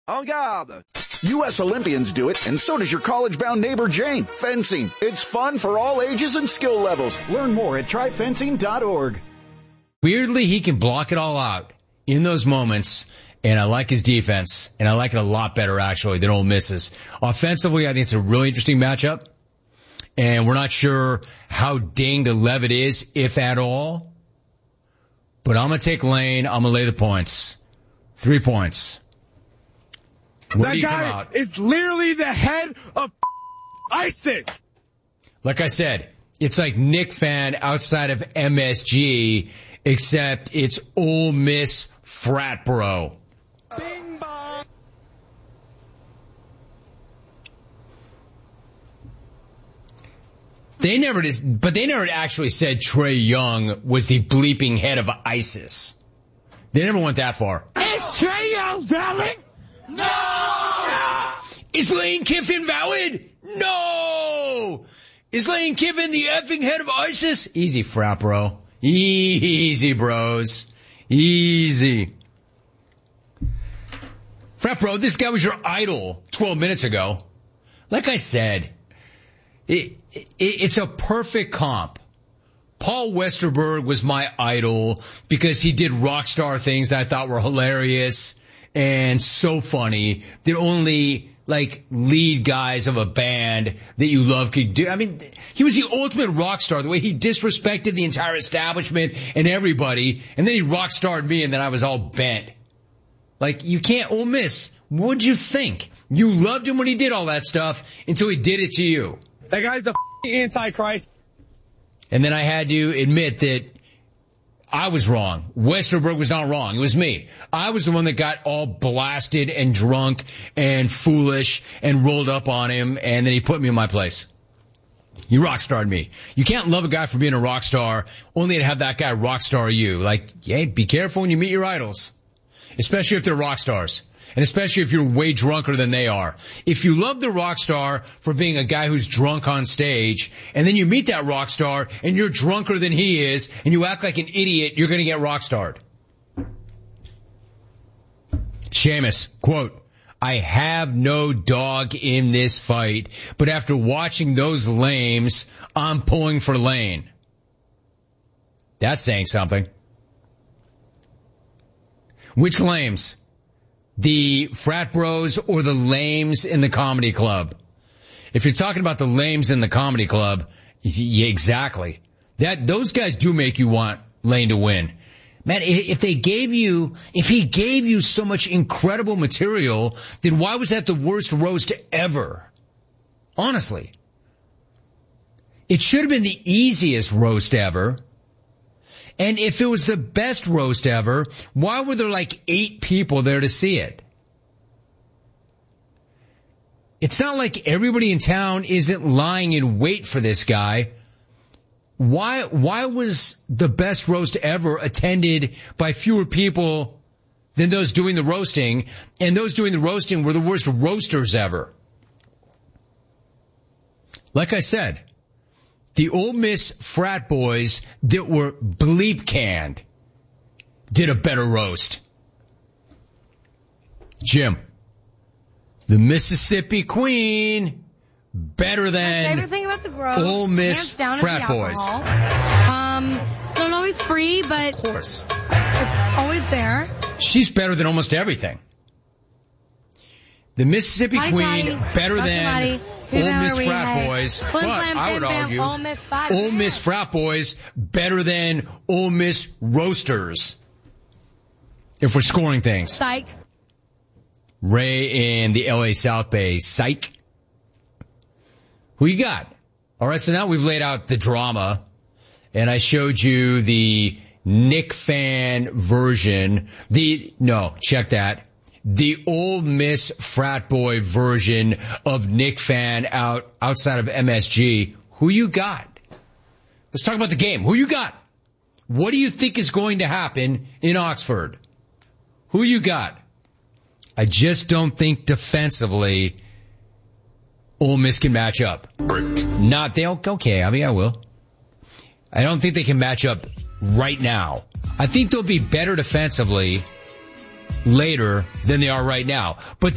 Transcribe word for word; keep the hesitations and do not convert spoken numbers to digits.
En garde! U S Olympians do it, and so does your college-bound neighbor Jane. Fencing. It's fun for all ages and skill levels. Learn more at try fencing dot org. Weirdly, he can block it all out in those moments, and I like his defense, and I like it a lot better, actually, than Ole Miss's. Offensively, I think it's a really interesting matchup, and we're not sure how dinged Levitt is, if at all. But I'm going to take Lane. I'm going to lay the points. Three points. Where that guy is literally the head of ISIS. Like I said, it's like Nick Fan outside of M S G, except it's Ole Miss frat bro. Bing bong. They never did, but they never actually said Trae Young was the bleeping head of ISIS. They never went that far. Is Trae Young valid? No! Is Lane Kiffin valid? No! Is Lane Kiffin the effing head of ISIS? Easy, frat bro. Easy, bros. Easy. Frat bro, this guy was your idol twelve minutes ago. Like I said, it, it, it's a perfect comp. Paul Westerberg was my idol because he did rock star things that I thought were hilarious and so funny that only, like, lead guys of a band that you love could do. I mean, he was the ultimate rock star, the way he disrespected the entire establishment and everybody, and then he rock starred me, and then I was all bent. Like, you can't Ole Miss. What'd you think? You loved him when he did all that stuff until he did it to you. That guy's a f***ing antichrist. And then I had to admit that I was wrong. Westerberg was not wrong. It was me. I was the one that got all blasted and drunk and foolish and rolled up on him, and then he put me in my place. He rock starred me. You can't love a guy for being a rock star, only to have that guy rock star you. Like, yeah, be careful when you meet your idols, especially if they're rock stars. And especially if you're way drunker than they are. If you love the rock star for being a guy who's drunk on stage, and then you meet that rock star and you're drunker than he is, and you act like an idiot, you're going to get rock starred. Seamus, quote, I have no dog in this fight, but after watching those lames, I'm pulling for Lane. That's saying something. Which lames? The frat bros or the lames in the comedy club? If you're talking about the lames in the comedy club, yeah, exactly. That, those guys do make you want Lane to win. Man, if they gave you, if he gave you so much incredible material, then why was that the worst roast ever? Honestly. It should have been the easiest roast ever. And if it was the best roast ever, why were there like eight people there to see it? It's not like everybody in town isn't lying in wait for this guy. Why, why was the best roast ever attended by fewer people than those doing the roasting? And those doing the roasting were the worst roasters ever. Like I said, the Ole Miss frat boys that were bleep canned did a better roast. Jim, the Mississippi Queen, better than My favorite thing about the Grove, Ole Miss down frat boys. Um, it's not always free, but of course, it's always there. She's better than almost everything. The Mississippi Potty Queen, potty, better potty than potty. Ole Who Miss know we frat hate? boys. Flim, But flam, I would fam, fam, argue Ole Miss five, Ole yeah. Miss frat boys better than Ole Miss roasters. If we're scoring things. Psych. Ray in the L A South Bay. Psych. Who you got? All right, so now we've laid out the drama, and I showed you the Nick Fan version. The, no, check that. The Ole Miss frat boy version of Nick Fan out, outside of M S G. Who you got? Let's talk about the game. Who you got? What do you think is going to happen in Oxford? Who you got? I just don't think defensively Ole Miss can match up. Not, they okay, I mean, I will. I don't think they can match up right now. I think they'll be better defensively later than they are right now. But